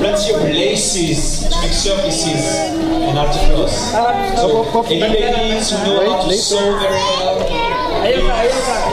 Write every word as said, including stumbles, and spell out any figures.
That's your laces, exercises, and articles. So, any ladies who know how to sew very well, Ayun ka, ayun ka.